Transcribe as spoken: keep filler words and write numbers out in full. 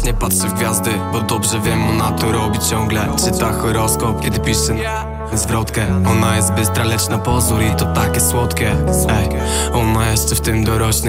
nie patrzę w gwiazdy, bo dobrze wiem, ona to robi ciągle. Czyta horoskop, kiedy pisze zwrotkę. Ona jest bystra, lecz na pozór i to takie słodkie. Ej, ona jeszcze w tym dorośnie.